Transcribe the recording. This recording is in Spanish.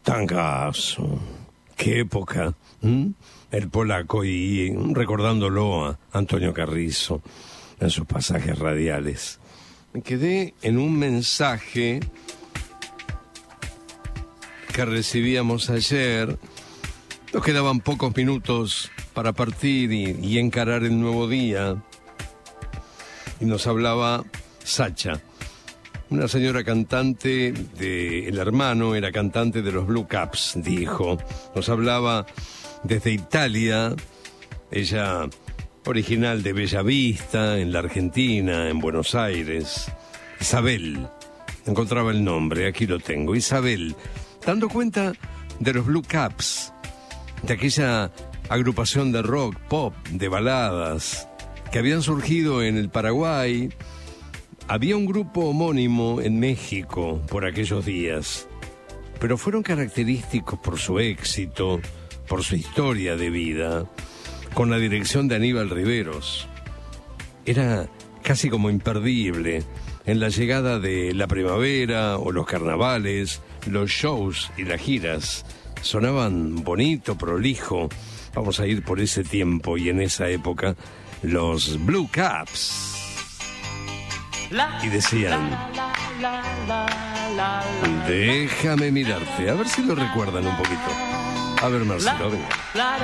Tangazo, qué época, ¿m? El polaco, y recordándolo a Antonio Carrizo en sus pasajes radiales. Me quedé en un mensaje que recibíamos ayer. Nos quedaban pocos minutos para partir y encarar el nuevo día. Y nos hablaba Sacha, una señora cantante el hermano era cantante de los Blue Caps, dijo. Nos hablaba desde Italia, ella original de Bella Vista, en la Argentina, en Buenos Aires. Isabel, encontraba el nombre, aquí lo tengo, Isabel, dando cuenta de los Blue Caps, de aquella agrupación de rock, pop, de baladas, que habían surgido en el Paraguay. Había un grupo homónimo en México por aquellos días, pero fueron característicos por su éxito, por su historia de vida, con la dirección de Aníbal Riveros. Era casi como imperdible en la llegada de la primavera o los carnavales, los shows y las giras. Sonaban bonito, prolijo. Vamos a ir por ese tiempo y en esa época, los Blue Caps. Y decían, déjame mirarte, a ver si lo recuerdan un poquito. A ver, Marcelo, venga.